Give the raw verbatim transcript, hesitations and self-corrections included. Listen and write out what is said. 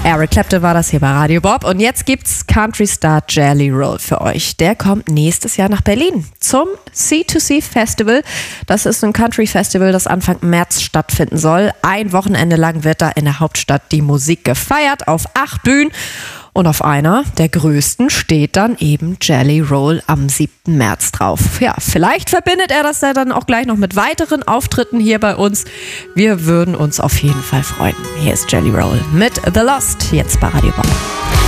Eric Clapton war das hier bei Radio Bob. Und jetzt gibt's Country Star Jelly Roll für euch. Der kommt nächstes Jahr nach Berlin zum C zwei C Festival. Das ist ein Country Festival, das Anfang März stattfinden soll. Ein Wochenende lang wird da in der Hauptstadt die Musik gefeiert auf acht Bühnen. Und auf einer der größten steht dann eben Jelly Roll am siebten März drauf. Ja, vielleicht verbindet er das ja dann auch gleich noch mit weiteren Auftritten hier bei uns. Wir würden uns auf jeden Fall freuen. Hier ist Jelly Roll mit The Lost, jetzt bei Radio Bob.